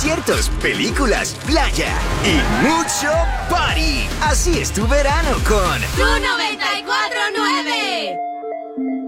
conciertos, películas, playa y mucho party. Así es tu verano con Tu 90.